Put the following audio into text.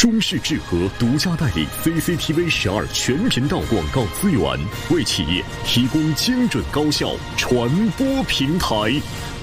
中视智和独家代理 CCTV12全频道广告资源，为企业提供精准高效传播平台。